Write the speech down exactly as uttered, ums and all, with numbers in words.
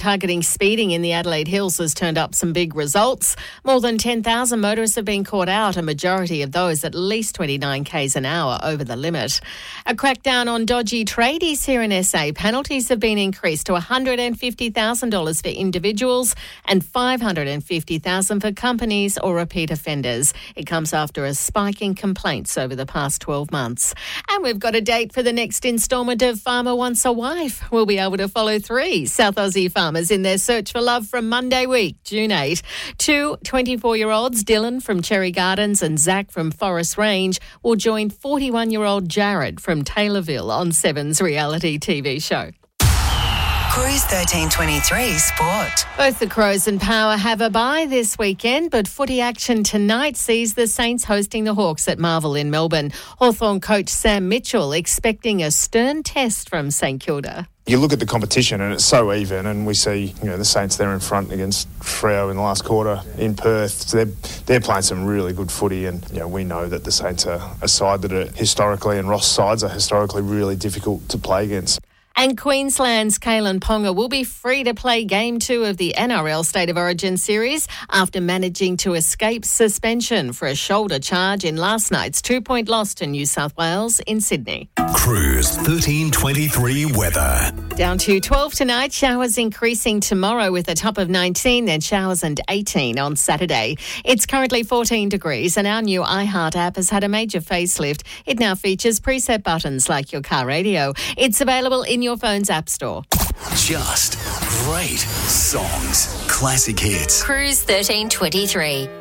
Targeting speeding in the Adelaide Hills has turned up some big results. More than ten thousand motorists have been caught out, a majority of those at least twenty-nine kays an hour over the limit. A crackdown on dodgy tradies here in S A. Penalties have been increased to one hundred fifty thousand dollars for individuals and five hundred fifty thousand dollars for companies or repeat offenders. It comes after a spike in complaints over the past twelve months. And we've got a date for the next instalment of Farmer Wants a Wife. We'll be able to follow three South Aussie farmers in their search for love from Monday week, June eighth. Two twenty-four-year-olds, Dylan from Cherry Gardens and Zach from Forest Range, will join forty-one-year-old Jared from Taylorville on Seven's reality T V show. Cruise thirteen twenty-three Sport. Both the Crows and Power have a bye this weekend, but footy action tonight sees the Saints hosting the Hawks at Marvel in Melbourne. Hawthorn coach Sam Mitchell expecting a stern test from St Kilda. You look at the competition and it's so even, and we see, you know, the Saints there in front against Freo in the last quarter in Perth. So they're, they're playing some really good footy, and you know, we know that the Saints are a side that are historically, and Ross sides are historically really difficult to play against. And Queensland's Kalen Ponga will be free to play Game two of the N R L State of Origin series after managing to escape suspension for a shoulder charge in last night's two-point loss to New South Wales in Sydney. Cruise thirteen twenty-three weather. Down to twelve tonight, showers increasing tomorrow with a top of nineteen, then showers and eighteen on Saturday. It's currently fourteen degrees, and our new iHeart app has had a major facelift. It now features preset buttons like your car radio. It's available in your phone's app store. Just great songs. Classic hits. Cruise thirteen twenty-three.